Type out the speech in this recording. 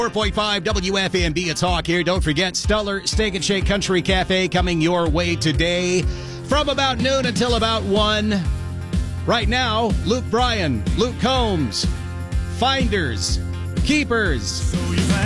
4.5 WFMB, it's Hawk here. Don't forget Stellar Steak and Shake Country Cafe coming your way today from about noon until about 1. Right now, Luke Bryan, Luke Combs, Finders, Keepers.